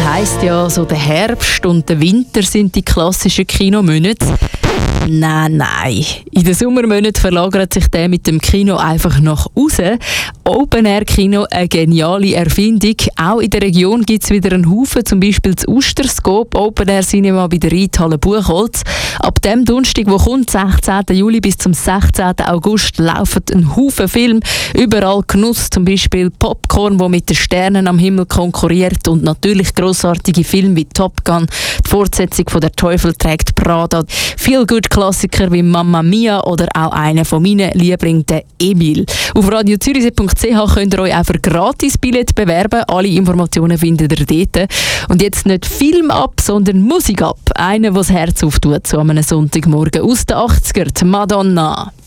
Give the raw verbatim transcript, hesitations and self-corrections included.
heisst ja, so der Herbst und der Winter sind die klassischen Kinomonate. Nein, nein. In den Sommermonaten verlagert sich der mit dem Kino einfach nach außen. Open-Air-Kino, eine geniale Erfindung. Auch in der Region gibt es wieder einen Haufen, zum Beispiel das Usterskop, Open-Air-Cinema bei der Reithalle Buchholz. Ab dem Donnerstag, wo kommt, sechzehnten Juli bis zum sechzehnten August, laufen ein Haufen Filme. Überall Genuss, zum Beispiel Popcorn, wo mit den Sternen am Himmel konkurriert, und natürlich grossartige Filme wie Top Gun, die Fortsetzung von «Der Teufel trägt Prada», viel gut Klassiker wie Mamma Mia oder auch einer von meinen Lieblingen, der Emil. Auf radio zürichsee punkt c h könnt ihr euch auch für Gratis-Billett bewerben. Alle Informationen findet ihr dort. Und jetzt nicht Film ab, sondern Musik ab. Einer, der das Herz auftut, so an einem Sonntagmorgen aus den achtziger, die Madonna.